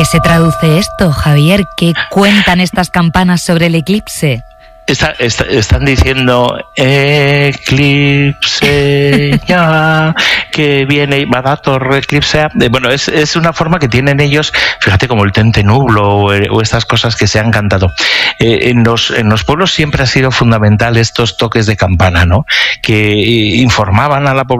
qué se traduce esto, Javier? ¿Qué cuentan estas campanas sobre el eclipse? Están diciendo eclipse ya, que viene Badator, eclipse. Bueno, es una forma que tienen ellos, fíjate, como el Tente Nublo o estas cosas que se han cantado. En los pueblos siempre ha sido fundamental estos toques de campana, ¿no? Que informaban a la población